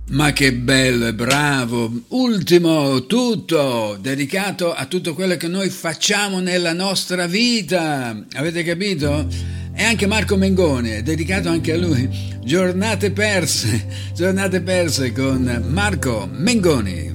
Ma che bello e bravo! Ultimo, tutto dedicato a tutto quello che noi facciamo nella nostra vita. Avete capito? E anche Marco Mengoni, è dedicato anche a lui. Giornate perse con Marco Mengoni.